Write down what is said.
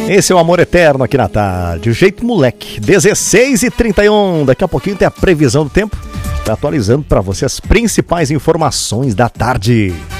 Esse é o Amor Eterno aqui na tarde. O jeito moleque. 16h31. Daqui a pouquinho tem a previsão do tempo. Tá atualizando para você as principais informações da tarde.